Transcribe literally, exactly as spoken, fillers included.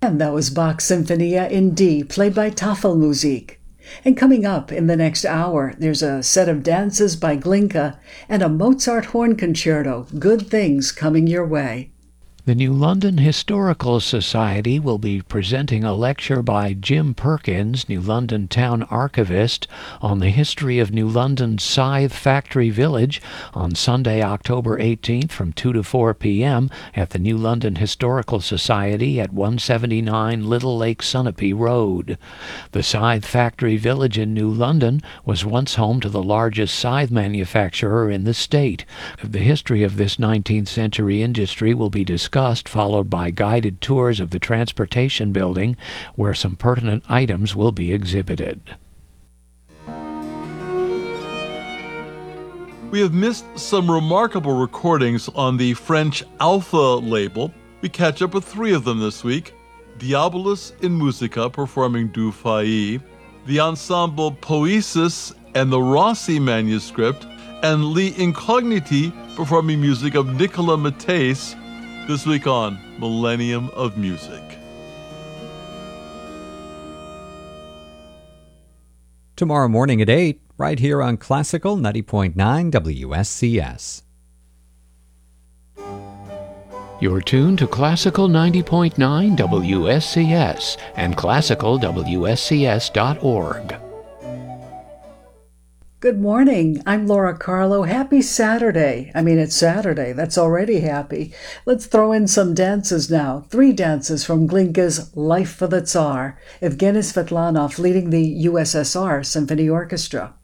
And that was Bach's Sinfonia in D, played by Tafelmusik. And coming up in the next hour, there's a set of dances by Glinka and a Mozart horn concerto, Good Things Coming Your Way. The New London Historical Society will be presenting a lecture by Jim Perkins, New London Town Archivist, on the history of New London's Scythe Factory Village on Sunday, October eighteenth from two to four p.m. at the New London Historical Society at one seventy-nine Little Lake Sunapee Road. The Scythe Factory Village in New London was once home to the largest scythe manufacturer in the state. The history of this nineteenth century industry will be discussed discussed, followed by guided tours of the Transportation Building, where some pertinent items will be exhibited. We have missed some remarkable recordings on the French Alpha label. We catch up with three of them this week. Diabolus in Musica performing Du Fay, the ensemble Poesis and the Rossi manuscript, and Li Incogniti performing music of Nicola Mattès, this week on Millennium of Music. Tomorrow morning at eight, right here on Classical ninety point nine W S C S. You're tuned to Classical ninety point nine W S C S and classical W S C S dot org. Good morning. I'm Laura Carlo. Happy Saturday. I mean, it's Saturday. That's already happy. Let's throw in some dances now. Three dances from Glinka's Life for the Tsar. Evgeny Svetlanov leading the U S S R Symphony Orchestra.